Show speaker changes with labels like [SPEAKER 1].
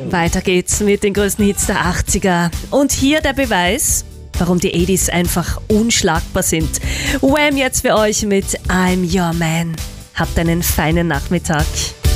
[SPEAKER 1] Weiter geht's mit den größten Hits der 80er. Und hier der Beweis, warum die 80s einfach unschlagbar sind. Wham! Jetzt für euch mit I'm Your Man. Habt einen feinen Nachmittag.